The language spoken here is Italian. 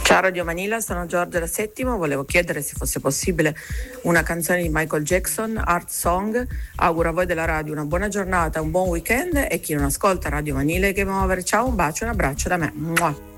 Ciao Radio Manila, sono Giorgia da Settimo, volevo chiedere se fosse possibile una canzone di Michael Jackson, Art Song. Auguro a voi della radio una buona giornata, un buon weekend e chi non ascolta Radio Manila che muovere. Ciao, un bacio, un abbraccio da me. Mua.